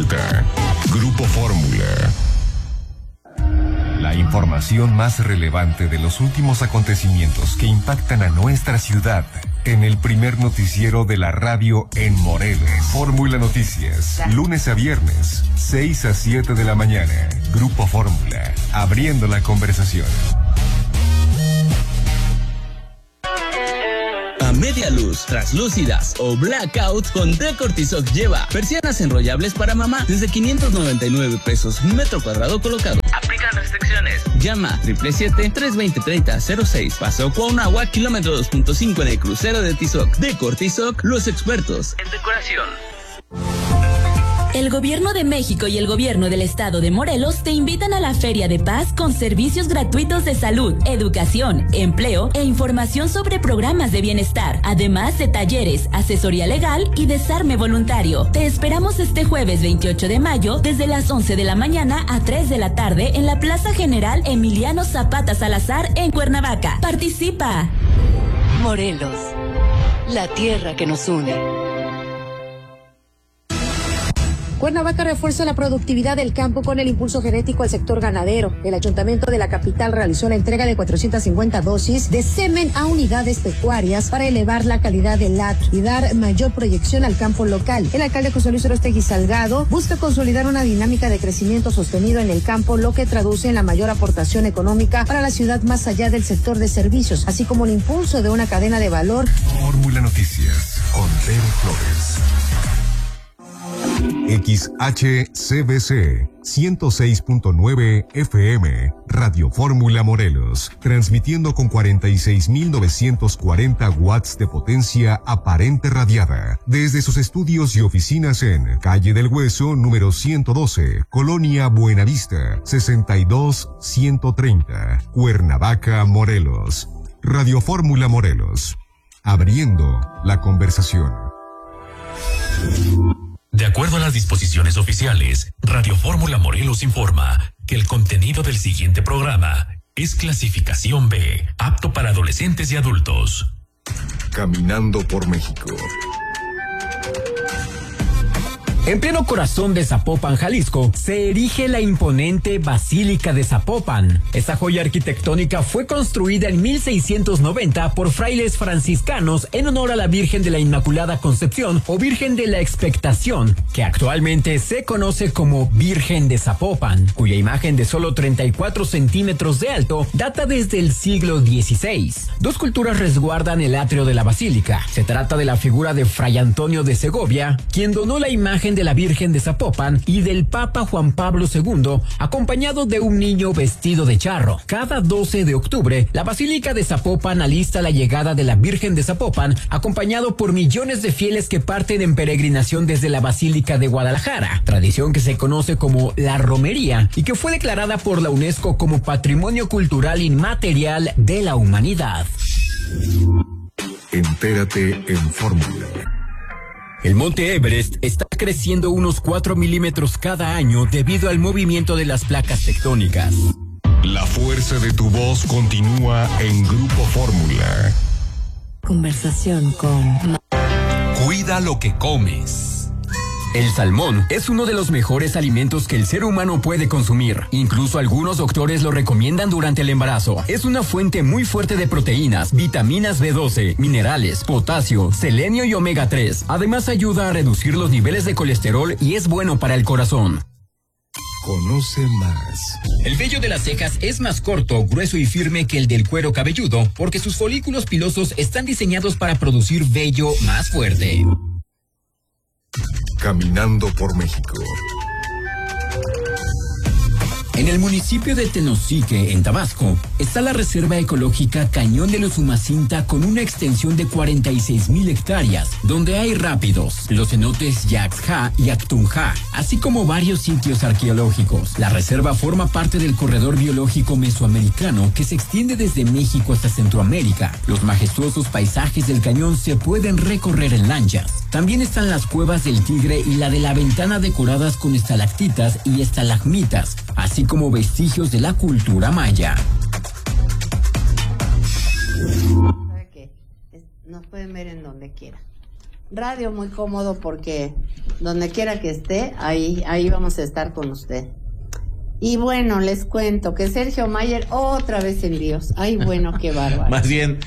presenta Grupo Fórmula. La información más relevante de los últimos acontecimientos que impactan a nuestra ciudad en el primer noticiero de la radio en Morelos. Fórmula Noticias, lunes a viernes, 6 a 7 de la mañana. Grupo Fórmula, abriendo la conversación. A media luz, translúcidas o blackout, con Decortisoc lleva persianas enrollables para mamá desde 599 pesos metro cuadrado colocado. Aplican restricciones. Llama 777-320-3006. Paseo Cuauhnáhuac, kilómetro 2.5 en el crucero de Tizoc. Decortisoc, los expertos en decoración. El Gobierno de México y el Gobierno del Estado de Morelos te invitan a la Feria de Paz con servicios gratuitos de salud, educación, empleo e información sobre programas de bienestar, además de talleres, asesoría legal y desarme voluntario. Te esperamos este jueves 28 de mayo desde las 11 de la mañana a 3 de la tarde en la Plaza General Emiliano Zapata Salazar en Cuernavaca. ¡Participa! Morelos, la tierra que nos une. Cuernavaca refuerza la productividad del campo con el impulso genético al sector ganadero. El ayuntamiento de la capital realizó la entrega de 450 dosis de semen a unidades pecuarias para elevar la calidad del lacto y dar mayor proyección al campo local. El alcalde José Luis Orostegui Salgado busca consolidar una dinámica de crecimiento sostenido en el campo, lo que traduce en la mayor aportación económica para la ciudad más allá del sector de servicios, así como el impulso de una cadena de valor. Fórmula Noticias con Tere Flores. XHCBC 106.9 FM, Radio Fórmula Morelos, transmitiendo con 46.940 watts de potencia aparente radiada, desde sus estudios y oficinas en Calle del Hueso, número 112, Colonia Buenavista, 62130, Cuernavaca, Morelos. Radio Fórmula Morelos, abriendo la conversación. De acuerdo a las disposiciones oficiales, Radio Fórmula Morelos informa que el contenido del siguiente programa es clasificación B, apto para adolescentes y adultos. Caminando por México. En pleno corazón de Zapopan, Jalisco, se erige la imponente Basílica de Zapopan. Esta joya arquitectónica fue construida en 1690 por frailes franciscanos en honor a la Virgen de la Inmaculada Concepción o Virgen de la Expectación, que actualmente se conoce como Virgen de Zapopan, cuya imagen de solo 34 centímetros de alto data desde el siglo XVI. Dos esculturas resguardan el atrio de la basílica. Se trata de la figura de Fray Antonio de Segovia, quien donó la imagen de la Virgen de Zapopan, y del Papa Juan Pablo II, acompañado de un niño vestido de charro. Cada 12 de octubre, la Basílica de Zapopan alista la llegada de la Virgen de Zapopan, acompañado por millones de fieles que parten en peregrinación desde la Basílica de Guadalajara, tradición que se conoce como la romería y que fue declarada por la UNESCO como Patrimonio Cultural Inmaterial de la Humanidad. Entérate en Fórmula. El monte Everest está creciendo unos 4 milímetros cada año debido al movimiento de las placas tectónicas. La fuerza de tu voz continúa en Grupo Fórmula. Conversación con... Cuida lo que comes. El salmón es uno de los mejores alimentos que el ser humano puede consumir. Incluso algunos doctores lo recomiendan durante el embarazo. Es una fuente muy fuerte de proteínas, vitaminas B12, minerales, potasio, selenio y omega 3. Además ayuda a reducir los niveles de colesterol y es bueno para el corazón. Conoce más. El vello de las cejas es más corto, grueso y firme que el del cuero cabelludo, porque sus folículos pilosos están diseñados para producir vello más fuerte. Caminando por México. En el municipio de Tenosique, en Tabasco, está la Reserva Ecológica Cañón de los Umacinta con una extensión de 46,000 hectáreas, donde hay rápidos, los cenotes Yaxja y Actunja, así como varios sitios arqueológicos. La reserva forma parte del corredor biológico mesoamericano que se extiende desde México hasta Centroamérica. Los majestuosos paisajes del cañón se pueden recorrer en lanchas. También están las cuevas del Tigre y la de la Ventana decoradas con estalactitas y estalagmitas, así como vestigios de la cultura maya. ¿Sabe qué? Nos pueden ver en donde quiera. Radio muy cómodo porque donde quiera que esté, ahí vamos a estar con usted. Y bueno, les cuento que Sergio Mayer otra vez en líos. Ay, bueno, qué bárbaro. Más bien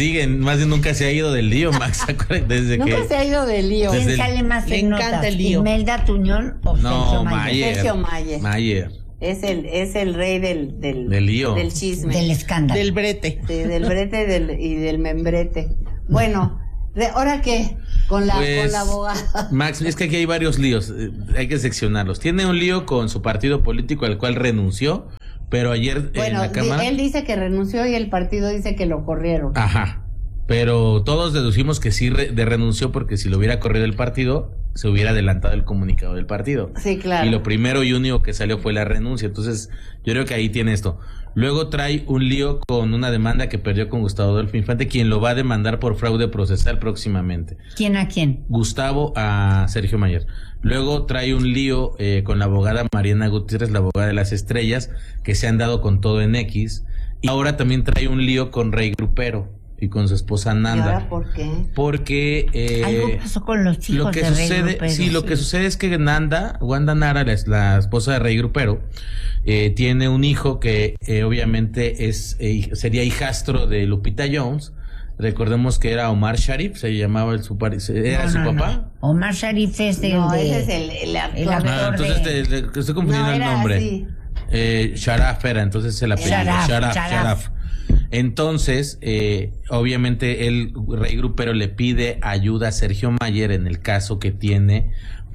nunca se ha ido del lío, Max. Nunca se ha ido del lío. ¿Quién sale más en notas? ¿Imelda Tuñón o Sergio Mayer? Sergio Mayer. Es el rey del lío. Del chisme. Del escándalo. Del brete. Sí, del brete y del membrete. Bueno, ¿ahora qué? Con la abogada. Max, es que aquí hay varios líos, hay que seccionarlos. Tiene un lío con su partido político al cual renunció, pero ayer en la Cámara... Él dice que renunció y el partido dice que lo corrieron. Ajá, pero todos deducimos que sí renunció porque si lo hubiera corrido el partido, se hubiera adelantado el comunicado del partido. Sí, claro. Y lo primero y único que salió fue la renuncia, entonces yo creo que ahí tiene esto. Luego trae un lío con una demanda que perdió con Gustavo Adolfo Infante, quien lo va a demandar por fraude procesal próximamente. ¿Quién a quién? Gustavo a Sergio Mayer. Luego trae un lío con la abogada Mariana Gutiérrez, la abogada de las estrellas, que se han dado con todo en X. Y ahora también trae un lío con Rey Grupero y con su esposa Nanda. ¿Y ahora por qué? Porque algo pasó con los hijos de Rey Grupero. Sí, lo que sucede es que Wanda Nara, la esposa de Rey Grupero, tiene un hijo que obviamente sería hijastro de Lupita Jones. Recordemos que era Omar Sharif, se llamaba su papá. Omar Sharif es ese es el actor. Entonces estoy confundiendo el nombre. Sharaf era, entonces el apellido. Sharaf. Entonces, obviamente Rey Grupero le pide ayuda a Sergio Mayer en el caso que tiene,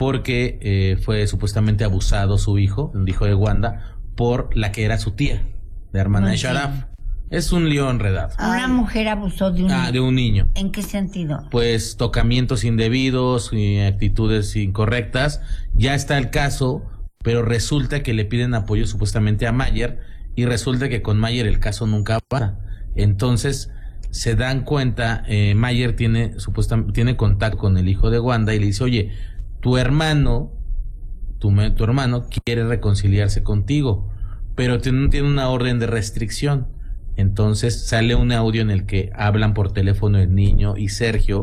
porque fue supuestamente abusado su hijo, un hijo de Wanda, por la que era su tía, la hermana de Sharaf. Es un lío enredado. Una mujer abusó de un niño. ¿En qué sentido? Pues tocamientos indebidos y actitudes incorrectas. Ya está el caso, pero resulta que le piden apoyo supuestamente a Mayer y resulta que con Mayer el caso nunca para. Entonces se dan cuenta, Mayer tiene contacto con el hijo de Wanda y le dice, oye, tu hermano quiere reconciliarse contigo, pero tiene una orden de restricción. Entonces sale un audio en el que hablan por teléfono el niño y Sergio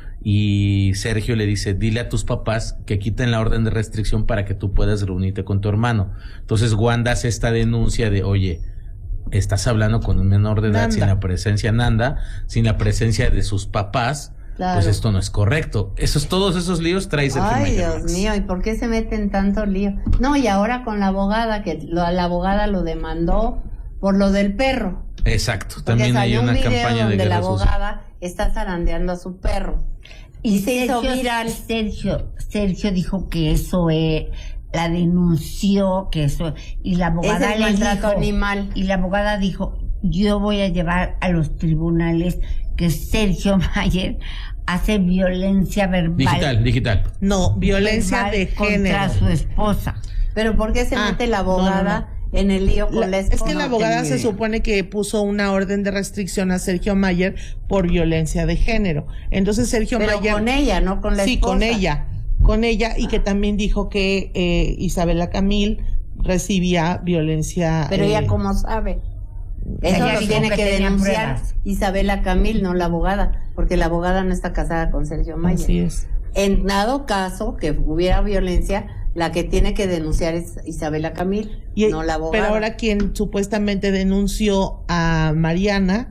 le dice, dile a tus papás que quiten la orden de restricción para que tú puedas reunirte con tu hermano. Entonces Wanda hace esta denuncia de, oye, estás hablando con un menor de edad sin la presencia sin la presencia de sus papás. Claro. Pues esto no es correcto. Todos esos líos trae Sergio Mayer. Ay, Dios mío, ¿y por qué se meten tanto lío? No, y ahora con la abogada, la abogada lo demandó por lo del perro. Exacto, también hay una campaña de donde la abogada está zarandeando a su perro. Y se hizo viral. Sergio dijo que eso la denunció, que eso, y la abogada le dijo, animal. Y la abogada dijo, yo voy a llevar a los tribunales que Sergio Mayer hace violencia verbal. Digital. No, violencia de género. Contra su esposa. Pero ¿por qué se mete la abogada en el lío con la esposa? Es que la abogada se supone que puso una orden de restricción a Sergio Mayer por violencia de género. Entonces Sergio Mayer... con ella, no con la esposa. Sí, con ella, y que también dijo que Isabela Camil recibía violencia... Pero ella ¿cómo sabe? Eso lo tiene que denunciar Isabela Camil, no la abogada, porque la abogada no está casada con Sergio Mayer. Así es. En dado caso que hubiera violencia, la que tiene que denunciar es Isabela Camil, no la abogada. Pero ahora quien supuestamente denunció a Mariana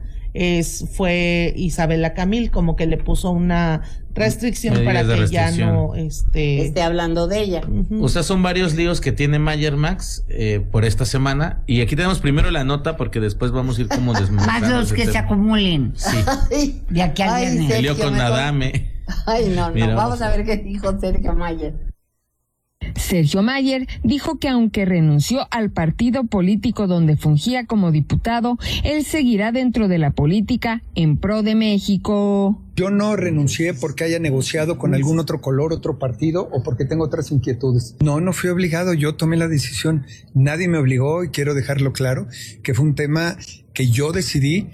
fue Isabela Camil, como que le puso una restricción para que ya no esté hablando de ella. O sea, son varios líos que tiene Mayer, Max, por esta semana. Y aquí tenemos primero la nota, porque después vamos a ir como desmenuzando. Más los que se acumulen. Sí. De aquí al viernes. El lío con Adame. Ay, no. Vamos a ver qué dijo Sergio Mayer. Sergio Mayer dijo que aunque renunció al partido político donde fungía como diputado, él seguirá dentro de la política en pro de México. Yo no renuncié porque haya negociado con algún otro color, otro partido, o porque tengo otras inquietudes. No fui obligado, yo tomé la decisión. Nadie me obligó, y quiero dejarlo claro, que fue un tema que yo decidí,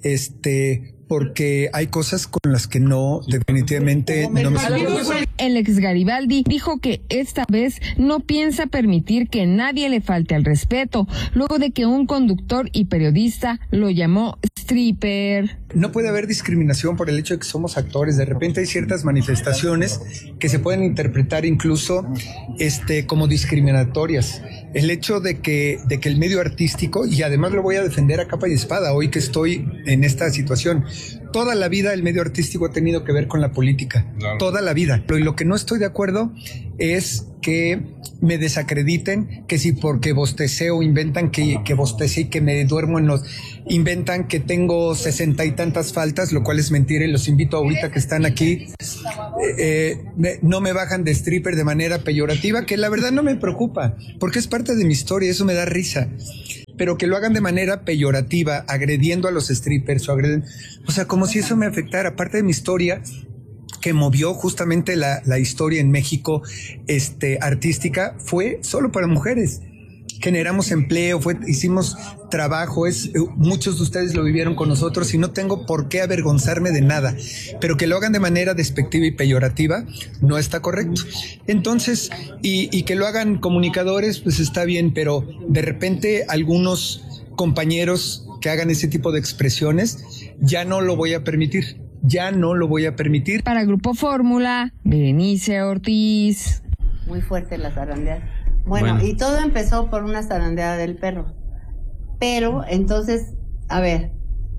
porque hay cosas con las que definitivamente no me siento. El ex Garibaldi dijo que esta vez no piensa permitir que nadie le falte al respeto, luego de que un conductor y periodista lo llamó stripper. No puede haber discriminación por el hecho de que somos actores. De repente hay ciertas manifestaciones que se pueden interpretar incluso como discriminatorias. El hecho de que el medio artístico, y además lo voy a defender a capa y espada hoy que estoy en esta situación, toda la vida el medio artístico ha tenido que ver con la política, claro. Toda la vida. Y lo que no estoy de acuerdo es que me desacrediten, que si porque bosteceo inventan que bostecé y que me duermo inventan que tengo 60 y tantas faltas, lo cual es mentira, y los invito ahorita que están aquí, no me bajan de stripper de manera peyorativa, que la verdad no me preocupa, porque es parte de mi historia, eso me da risa. Pero que lo hagan de manera peyorativa, agrediendo a los strippers o sea, como si eso me afectara. Parte de mi historia que movió justamente la historia en México artística fue solo para mujeres. Generamos empleo, hicimos trabajo, muchos de ustedes lo vivieron con nosotros y no tengo por qué avergonzarme de nada, pero que lo hagan de manera despectiva y peyorativa no está correcto. Entonces, y que lo hagan comunicadores, pues está bien, pero de repente algunos compañeros que hagan ese tipo de expresiones, ya no lo voy a permitir. Para Grupo Fórmula, Berenice Ortiz. Muy fuerte la zarandeada. Bueno, y todo empezó por una zarandeada del perro. Pero, entonces, a ver.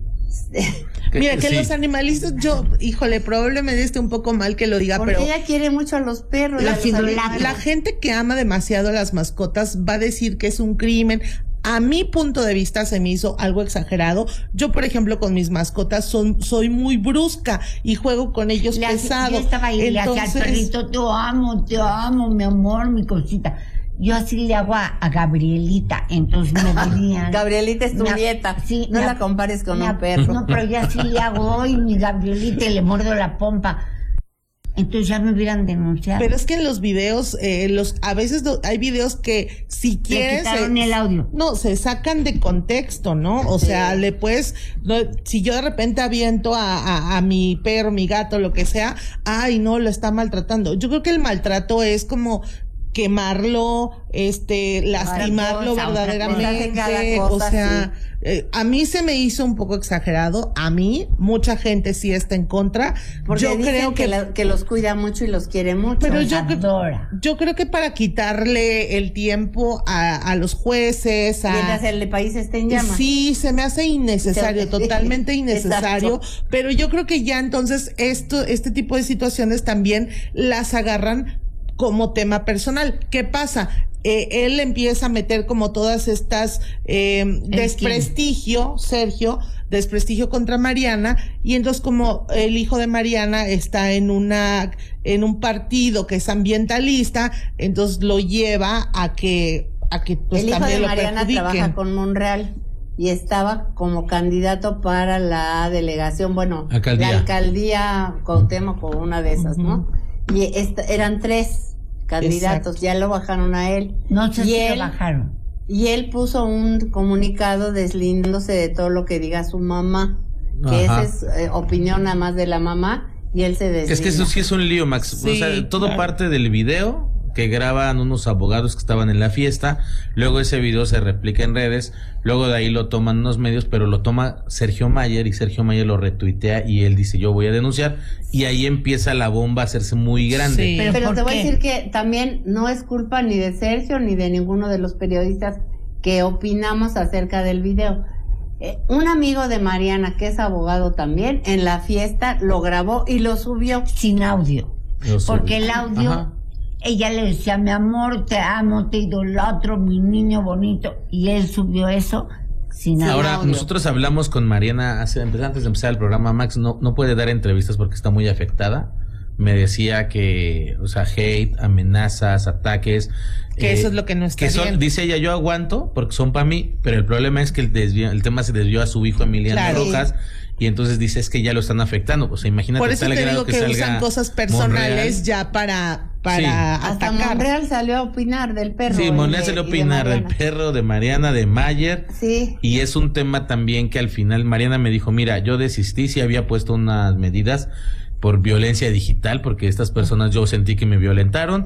Mira, que sí. Los animalistas, probablemente esté un poco mal que lo diga, porque pero ella quiere mucho a los perros. La gente que ama demasiado a las mascotas va a decir que es un crimen. A mi punto de vista se me hizo algo exagerado. Yo, por ejemplo, con mis mascotas soy muy brusca y juego con ellos pesado. Yo estaba ahí y le hacía al perrito, te amo, mi amor, mi cosita. Yo así le hago a Gabrielita, entonces me venían. Gabrielita es tu nieta, sí, no la compares con un perro. No, pero yo así le hago hoy mi Gabrielita y le muerdo la pompa. Entonces ya me hubieran denunciado. Pero es que en los videos, a veces hay videos que si quieres... Le quitaron el audio. No, se sacan de contexto, ¿no? O sea, si yo de repente aviento a mi perro, mi gato, lo que sea, ay, no, lo está maltratando. Yo creo que el maltrato es como quemarlo, lastimarlo verdaderamente, o sea, a mí se me hizo un poco exagerado, mucha gente sí está en contra, porque yo creo que los cuida mucho y los quiere mucho, pero yo creo que para quitarle el tiempo a los jueces, el país está en llamas. Sí, se me hace innecesario, totalmente innecesario. Exacto. Pero yo creo que ya entonces este tipo de situaciones también las agarran como tema personal. ¿Qué pasa? Él empieza a meter como todas estas desprestigio contra Mariana, y entonces como el hijo de Mariana está en un partido que es ambientalista, entonces lo lleva a que pues el hijo también de lo Mariana trabaja con Monreal y estaba como candidato para la delegación, la alcaldía Cuauhtémoc, o una de esas, ¿no? Y eran 3 candidatos. Exacto. Ya lo bajaron a él. No sé si lo bajaron. Y él puso un comunicado deslindándose de todo lo que diga su mamá, que esa es opinión nada más de la mamá, y él se deslinda. Es que eso sí es un lío, Max. Sí, o sea, todo parte del video que graban unos abogados que estaban en la fiesta, luego ese video se replica en redes, luego de ahí lo toman unos medios, pero lo toma Sergio Mayer, y Sergio Mayer lo retuitea y él dice, yo voy a denunciar, y ahí empieza la bomba a hacerse muy grande. Sí. Pero te voy a decir que también no es culpa ni de Sergio ni de ninguno de los periodistas que opinamos acerca del video. Un amigo de Mariana, que es abogado también, en la fiesta lo grabó y lo subió sin audio. Porque el audio... Ella le decía, mi amor, te amo, te idolatro, mi niño bonito. Y él subió eso sin audio. Ahora, nosotros hablamos con Mariana antes de empezar el programa. Max no puede dar entrevistas porque está muy afectada. Me decía que, o sea, hate, amenazas, ataques. Que eso es lo que no está bien. Dice ella, yo aguanto porque son para mí, pero el problema es que el tema se desvió a su hijo Emiliano Rojas. Y entonces dice, es que ya lo están afectando. O sea, imagínate. Por eso te digo que usan cosas personales Monreal. Ya para atacar. Hasta Monreal salió a opinar del perro. Sí, Monreal salió a opinar del perro, de Mariana, de Mayer. Sí. Y es un tema también que al final Mariana me dijo, mira, yo desistí, sí había puesto unas medidas por violencia digital, porque estas personas yo sentí que me violentaron.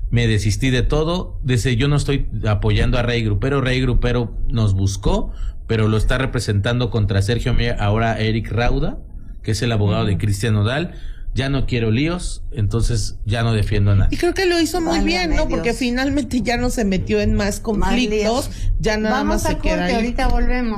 me desistí de todo, dice, yo no estoy apoyando a Rey Grupero nos buscó, pero lo está representando contra Sergio Mayer, ahora Eric Rauda, que es el abogado de Cristian Nodal. Ya no quiero líos, entonces ya no defiendo a nadie. Y creo que lo hizo muy bien, ¿no? Porque finalmente ya no se metió en más conflictos, ya nada más se queda ahí. Ahorita volvemos.